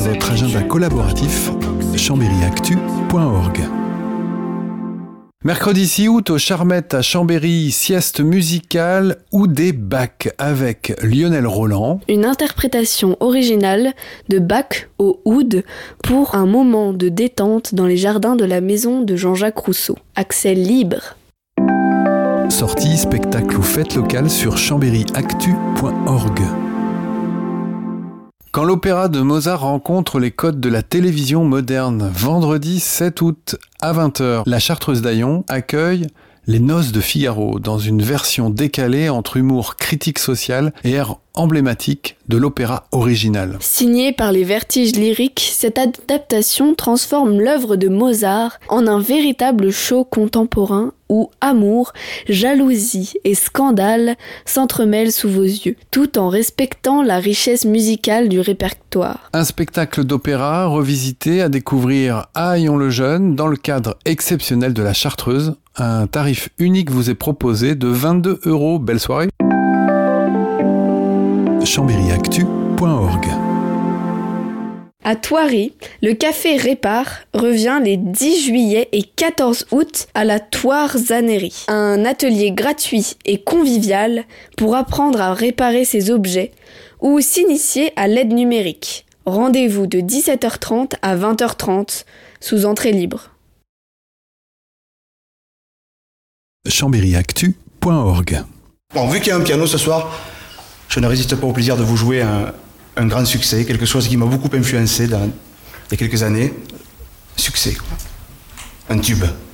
votre agenda collaboratif chambéryactu.org. Mercredi 6 août au Charmette à Chambéry, sieste musicale ou des Bach avec Lionel Roland. Une interprétation originale de Bach au oud pour un moment de détente dans les jardins de la maison de Jean-Jacques Rousseau. Accès libre. Sortie, spectacle ou fête locale sur chambéryactu.org. Quand l'opéra de Mozart rencontre les codes de la télévision moderne, vendredi 7 août à 20h, la Chartreuse d'Aillon accueille Les Noces de Figaro dans une version décalée entre humour critique social et air emblématique de l'opéra original. Signée par les Vertiges lyriques, cette adaptation transforme l'œuvre de Mozart en un véritable show contemporain où amour, jalousie et scandale s'entremêlent sous vos yeux, tout en respectant la richesse musicale du répertoire. Un spectacle d'opéra revisité à découvrir à Aillon-le-Jeune dans le cadre exceptionnel de la Chartreuse. Un tarif unique vous est proposé de 22 €. Belle soirée. chambéryactu.org. À Thoiry, le café Répare revient les 10 juillet et 14 août à la Thoirzannerie. Un atelier gratuit et convivial pour apprendre à réparer ses objets ou s'initier à l'aide numérique. Rendez-vous de 17h30 à 20h30 sous entrée libre. chambéryactu.org. Bon, vu qu'il y a un piano ce soir, je ne résiste pas au plaisir de vous jouer un grand succès, quelque chose qui m'a beaucoup influencé il y a quelques années. Succès, quoi. Un tube.